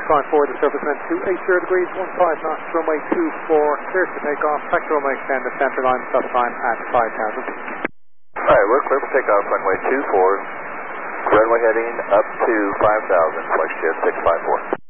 climb forward the surface wind 280 degrees, 15 knots, runway 24, clear to take off, taxi runway extend the center line, stop time at 5,000. Alright, we're clear for takeoff, runway 24, runway heading up to 5,000, flex jet 654.